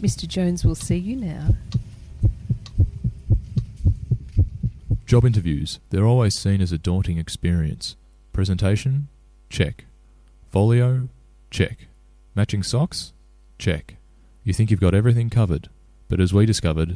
Mr. Jones will see you now. Job interviews. They're always seen as a daunting experience. Presentation? Check. Folio? Check. Matching socks? Check. You think you've got everything covered, but as we discovered,